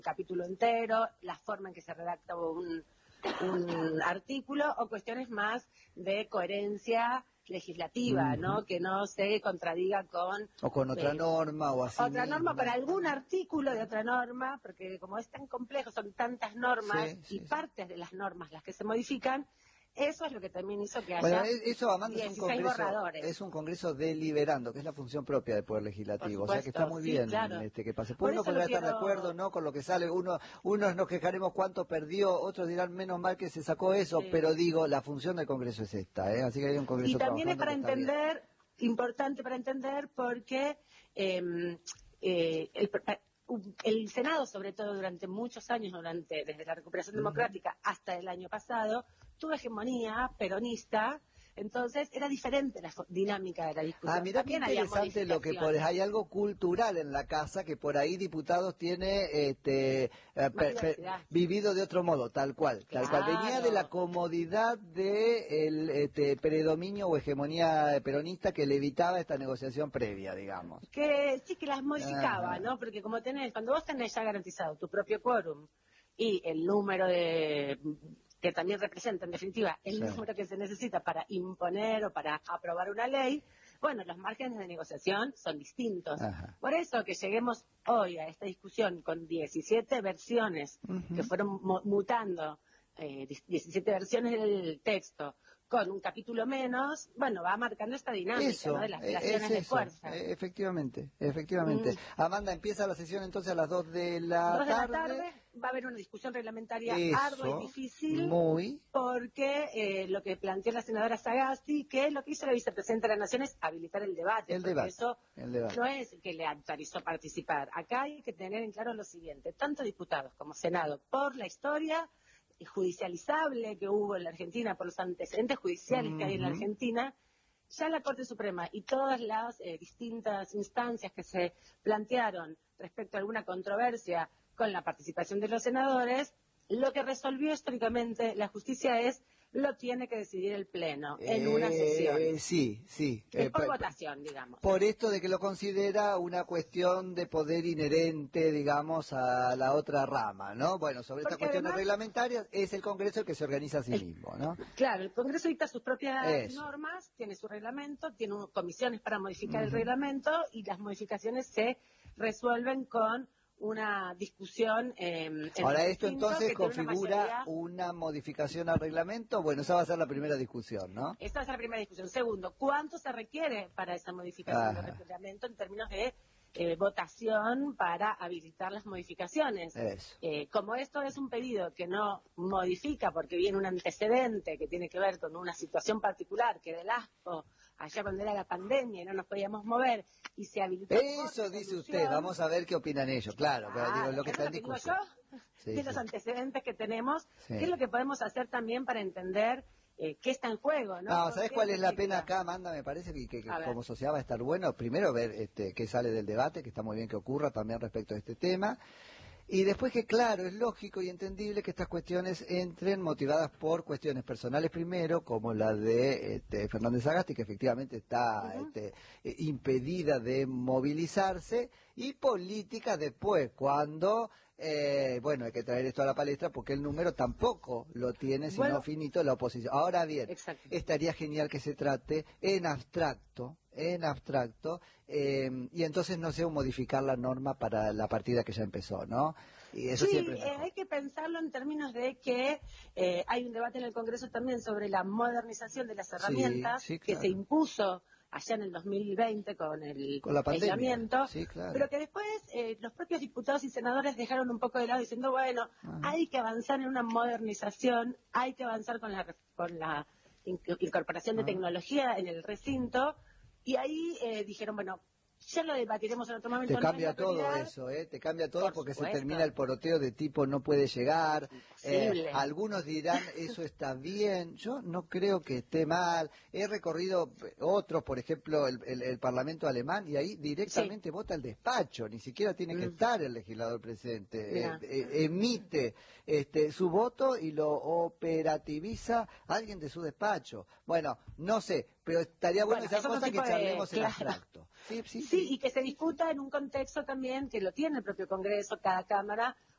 capítulo entero, la forma en que se redacta un artículo, o cuestiones más de coherencia legislativa, ¿no? Que no se contradiga con... O con otra norma o así otra norma, mismo. para algún artículo de otra norma, porque como es tan complejo, son tantas normas partes de las normas las que se modifican. Eso es lo que también hizo que haya eso, Amanda, 16 borradores. Es un congreso deliberando, que es la función propia del Poder Legislativo. O sea que está muy bien que pase. Pues uno podrá estar de acuerdo, ¿no?, con lo que sale. Unos nos quejaremos cuánto perdió, otros dirán menos mal que se sacó eso, pero digo, la función del congreso es esta, ¿eh? Así que hay un congreso. Y también es para entender, importante para entender, porque el Senado, sobre todo durante muchos años, desde la recuperación democrática hasta el año pasado, tuvo hegemonía peronista. Entonces era diferente la dinámica de la discusión. Mirá qué interesante lo que pones. Hay algo cultural en la casa que por ahí diputados tiene vivido de otro modo, tal cual. Venía de la comodidad del predominio o hegemonía peronista que le evitaba esta negociación previa, digamos. Que sí, que las modificaba, ¿no? Porque cuando vos tenés ya garantizado tu propio quórum y el número que también representa, en definitiva, el número que se necesita para imponer o para aprobar una ley, bueno, los márgenes de negociación son distintos. Por eso que lleguemos hoy a esta discusión con 17 versiones que fueron mutando, 17 versiones del texto, con un capítulo menos, bueno, va marcando esta dinámica, ¿no?, de las relaciones de fuerza. Efectivamente. Amanda, empieza la sesión entonces a las 2 de la 2 de la tarde. Va a haber una discusión reglamentaria ardua y difícil, porque lo que planteó la senadora Sagasti, que lo que hizo la vicepresidenta de la Nación es habilitar el debate. Eso no es que le autorizó participar. Acá hay que tener en claro lo siguiente: tanto diputados como Senado, por la historia judicializable que hubo en la Argentina, por los antecedentes judiciales que hay en la Argentina, ya la Corte Suprema y todas las distintas instancias que se plantearon respecto a alguna controversia con la participación de los senadores, lo que resolvió históricamente la justicia lo tiene que decidir el Pleno en una sesión. Es por votación, digamos. Por esto de que lo considera una cuestión de poder inherente, digamos, a la otra rama, ¿no? Bueno, sobre estas cuestiones reglamentarias es el Congreso el que se organiza a sí mismo, ¿no? Claro, el Congreso dicta sus propias normas, tiene su reglamento, tiene comisiones para modificar el reglamento, y las modificaciones se resuelven con una discusión. Ahora, esto entonces configura una modificación al reglamento. Bueno, esa va a ser la primera discusión, ¿no? Esta va a ser la primera discusión. Segundo, ¿cuánto se requiere para esa modificación del reglamento en términos de votación para habilitar las modificaciones? Como esto es un pedido que no modifica porque viene un antecedente que tiene que ver con una situación particular, que del ASPO, allá cuando era la pandemia y no nos podíamos mover, y se habilitó. Eso dice usted, vamos a ver qué opinan ellos, claro, pero digo, lo que está en discusión. De los antecedentes que tenemos, ¿qué es lo que podemos hacer también para entender qué está en juego, ¿no? No, ¿sabes cuál es la pena acá, Amanda? Me parece que como sociedad va a estar bueno, primero ver qué sale del debate, que está muy bien que ocurra también respecto a este tema. Y después que, claro, es lógico y entendible que estas cuestiones entren motivadas por cuestiones personales primero, como la de Fernández Sagasti, que efectivamente está impedida de movilizarse, y políticas después, cuando, bueno, hay que traer esto a la palestra porque el número tampoco lo tiene, sino finito, la oposición. Ahora bien, estaría genial que se trate en abstracto, y entonces no sé, modificar la norma para la partida que ya empezó, ¿no? Y eso siempre hay que pensarlo en términos de que hay un debate en el Congreso también sobre la modernización de las herramientas que se impuso allá en el 2020 con la aislamiento, pero que después los propios diputados y senadores dejaron un poco de lado diciendo, bueno, hay que avanzar en una modernización, hay que avanzar con la incorporación de tecnología en el recinto. Y ahí dijeron, bueno, ya lo debatiremos en otro momento. Te cambia todo eso, te cambia todo porque se termina el poroteo de tipo no puede llegar. Algunos dirán eso está bien, yo no creo que esté mal. He recorrido otros, por ejemplo, el Parlamento alemán, y ahí directamente vota el despacho, ni siquiera tiene que estar el legislador presente. Emite su voto y lo operativiza alguien de su despacho. Bueno, no sé, pero estaría bueno esa cosa que charlemos en abstracto. Sí, y que se discuta en un contexto también que lo tiene el propio Congreso, cada Cámara,